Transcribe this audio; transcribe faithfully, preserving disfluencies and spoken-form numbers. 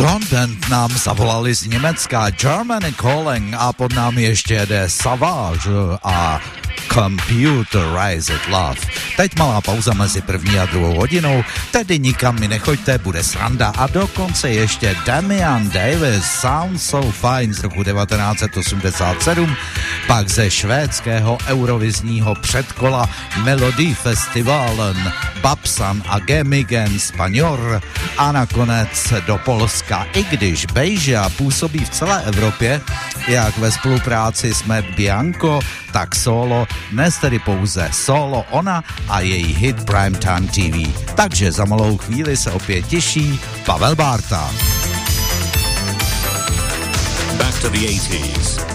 Content nám zavolali z Německa, Germany Calling, a pod námi ještě jede Savage a Computerized Love. Teď malá pauza mezi první a druhou hodinou, tedy nikam mi nechoďte, bude sranda a dokonce ještě Damian Davis, Sound So Fine z roku devatenáct set osmdesát sedm, pak ze švédského eurovizního předkola Melody Festivalen Babsan a Gemigen Spanjor a nakonec do Polska, i když Bejža působí v celé Evropě, jak ve spolupráci s Matt Bianco, tak solo, dnes tedy pouze solo ona a její hit Primetime T V. Takže za malou chvíli se opět těší Pavel Bárta. Back to the eighties.